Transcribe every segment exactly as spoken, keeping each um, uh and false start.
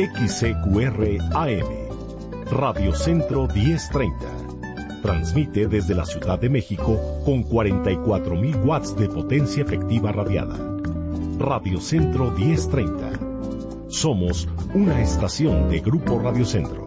X C Q R A M, Radio Centro diez treinta. Transmite desde la Ciudad de México con cuarenta y cuatro mil watts de potencia efectiva radiada. Radio Centro diez treinta. Somos una estación de Grupo Radio Centro.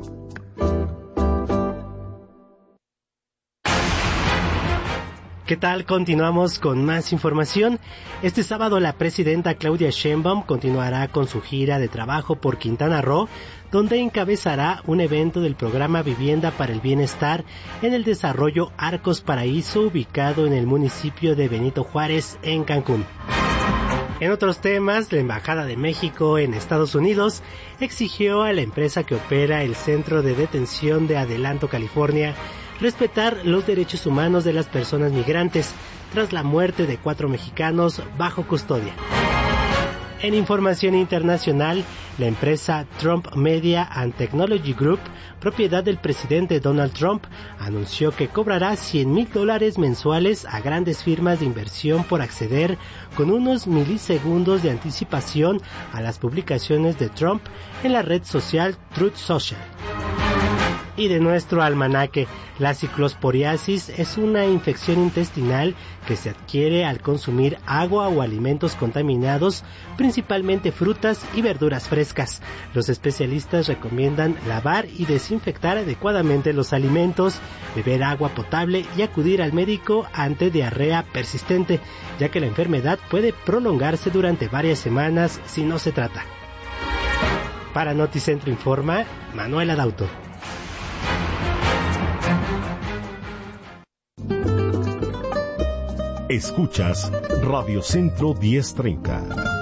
¿Qué tal? Continuamos con más información. Este sábado la presidenta Claudia Sheinbaum continuará con su gira de trabajo por Quintana Roo, donde encabezará un evento del programa Vivienda para el Bienestar en el desarrollo Arcos Paraíso, ubicado en el municipio de Benito Juárez, en Cancún. En otros temas, la Embajada de México en Estados Unidos exigió a la empresa que opera el Centro de Detención de Adelanto, California, respetar los derechos humanos de las personas migrantes tras la muerte de cuatro mexicanos bajo custodia. En información internacional, la empresa Trump Media and Technology Group, propiedad del presidente Donald Trump, anunció que cobrará cien mil dólares mensuales a grandes firmas de inversión por acceder con unos milisegundos de anticipación a las publicaciones de Trump en la red social Truth Social. Y de nuestro almanaque, la ciclosporiasis es una infección intestinal que se adquiere al consumir agua o alimentos contaminados, principalmente frutas y verduras frescas. Los especialistas recomiendan lavar y desinfectar adecuadamente los alimentos, beber agua potable y acudir al médico ante diarrea persistente, ya que la enfermedad puede prolongarse durante varias semanas si no se trata. Para Noticentro Informa, Manuel Adauto. Escuchas Radio Centro diez treinta.